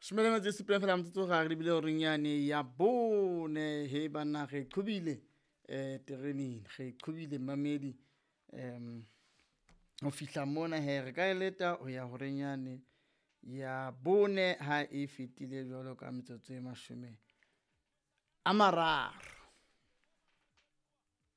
Shmelema tse se prefera motso ga re bile o renyane ya bone he bana ge qhubile tereneng ge qhubile mamedi o fihla mona he re ka eleta o ya ho renyane ya bone ha e fetile jwalo ka metsotso e 30.